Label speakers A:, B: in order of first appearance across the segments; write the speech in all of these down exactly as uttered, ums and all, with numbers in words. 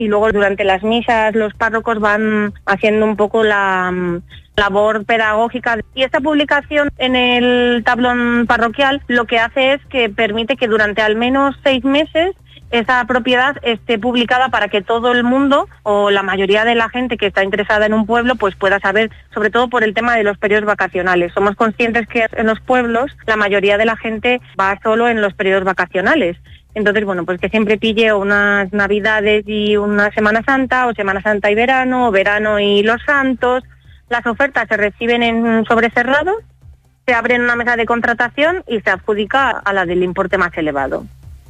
A: y luego durante las misas los párrocos van haciendo un poco la um, labor pedagógica. Y esta publicación en el tablón parroquial lo que hace es que permite que durante al menos seis meses esa propiedad esté publicada para que todo el mundo o la mayoría de la gente que está interesada en un pueblo pues pueda saber, sobre todo por el tema de los periodos vacacionales. Somos conscientes que en los pueblos la mayoría de la gente va solo en los periodos vacacionales. Entonces, bueno, pues que siempre pille unas Navidades y una Semana Santa, o Semana Santa y verano, o verano y los santos. Las ofertas se reciben en sobre cerrado, se abre en una mesa de contratación y se adjudica a la del importe más elevado.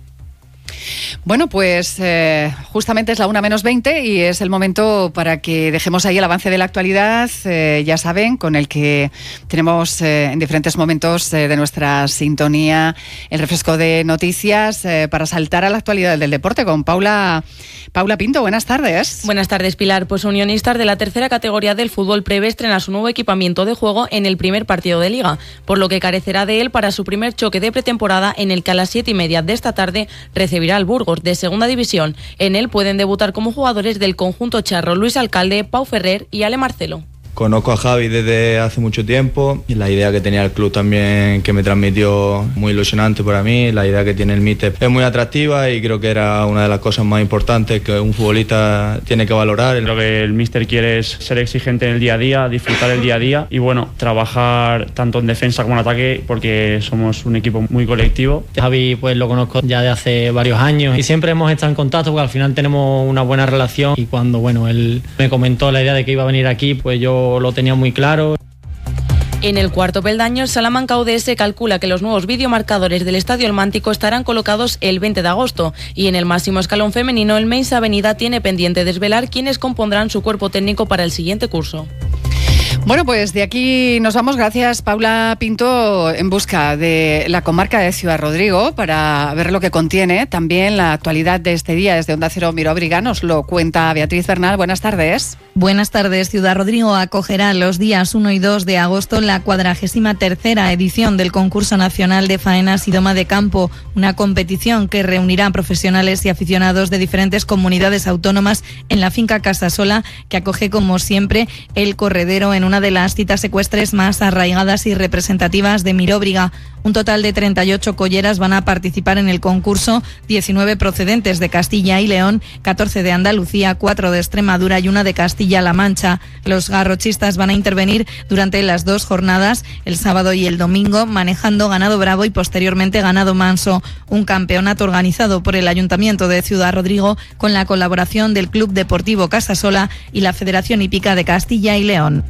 B: Bueno, pues eh, justamente es la una menos veinte y es el momento para que dejemos ahí el avance de la actualidad, eh, ya saben, con el que tenemos eh, en diferentes momentos eh, de nuestra sintonía el refresco de noticias eh, para saltar a la actualidad del deporte con Paula, Paula Pinto. Buenas tardes.
C: Buenas tardes, Pilar. Pues Unionistas de la tercera categoría del fútbol prevé estrenar su nuevo equipamiento de juego en el primer partido de Liga, por lo que carecerá de él para su primer choque de pretemporada en el que a las siete y media de esta tarde recibirá al Burgos de segunda división. En él pueden debutar como jugadores del conjunto charro Luis Alcalde, Pau Ferrer y Ale Marcelo.
D: Conozco a Javi desde hace mucho tiempo y la idea que tenía el club también que me transmitió muy ilusionante para mí. La idea que tiene el míster es muy atractiva y creo que era una de las cosas más importantes que un futbolista tiene que valorar.
E: Lo que el míster quiere es ser exigente en el día a día, disfrutar el día a día y bueno, trabajar tanto en defensa como en ataque porque somos un equipo muy colectivo.
F: Javi pues lo conozco ya de hace varios años y siempre hemos estado en contacto porque al final tenemos una buena relación y cuando bueno él me comentó la idea de que iba a venir aquí pues yo lo tenía muy claro.
C: En el cuarto peldaño, el Salamanca U D S calcula que los nuevos videomarcadores del Estadio El Mántico estarán colocados el veinte de agosto y en el máximo escalón femenino el Meis Avenida tiene pendiente desvelar quiénes compondrán su cuerpo técnico para el siguiente curso.
B: Bueno, pues de aquí nos vamos. Gracias, Paula Pinto, en busca de la comarca de Ciudad Rodrigo para ver lo que contiene. También la actualidad de este día desde Onda Cero Miróbriga nos lo cuenta Beatriz Bernal. Buenas tardes.
G: Buenas tardes. Ciudad Rodrigo acogerá los días uno y dos de agosto la cuadragésima tercera edición del Concurso Nacional de Faenas y Doma de Campo, una competición que reunirá a profesionales y aficionados de diferentes comunidades autónomas en la finca Casasola, que acoge como siempre el corredero en una de las citas ecuestres más arraigadas y representativas de Miróbriga. Un total de treinta y ocho colleras van a participar en el concurso, diecinueve procedentes de Castilla y León, catorce de Andalucía, cuatro de Extremadura y una de Castilla-La Mancha. Los garrochistas van a intervenir durante las dos jornadas, el sábado y el domingo, manejando ganado bravo y posteriormente ganado manso. Un campeonato organizado por el Ayuntamiento de Ciudad Rodrigo con la colaboración del Club Deportivo Casasola y la Federación Hípica de Castilla y León.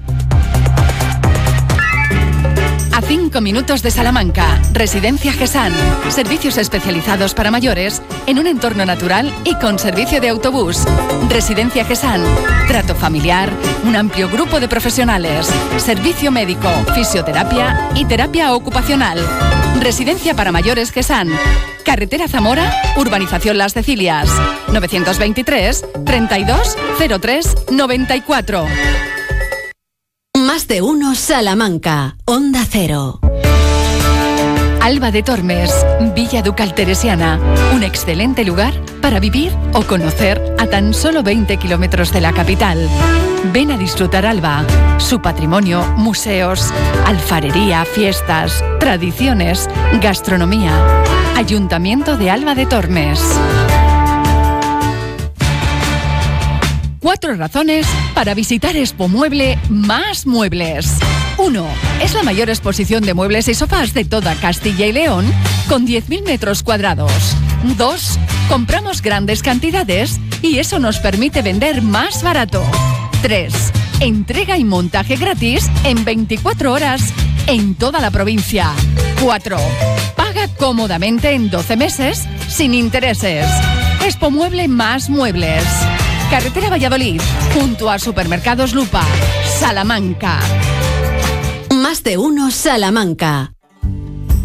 B: A cinco minutos de Salamanca, Residencia Gesán. Servicios especializados para mayores en un entorno natural y con servicio de autobús. Residencia Gesán. Trato familiar, un amplio grupo de profesionales. Servicio médico, fisioterapia y terapia ocupacional. Residencia para mayores Gesán. Carretera Zamora, Urbanización Las Cecilias. novecientos veintitrés, treinta y dos, cero tres, noventa y cuatro.
H: Más de uno Salamanca, Onda Cero.
B: Alba de Tormes, Villa Ducal Teresiana, un excelente lugar para vivir o conocer a tan solo veinte kilómetros de la capital. Ven a disfrutar Alba, su patrimonio, museos, alfarería, fiestas, tradiciones, gastronomía. Ayuntamiento de Alba de Tormes. Cuatro razones para visitar Expo Mueble Más Muebles. uno. Es la mayor exposición de muebles y sofás de toda Castilla y León, con diez mil metros cuadrados. dos. Compramos grandes cantidades y eso nos permite vender más barato. tres. Entrega y montaje gratis en veinticuatro horas en toda la provincia. cuatro. Paga cómodamente en doce meses sin intereses. Expo Mueble Más Muebles. Carretera Valladolid, junto a Supermercados Lupa, Salamanca.
H: Más de uno Salamanca.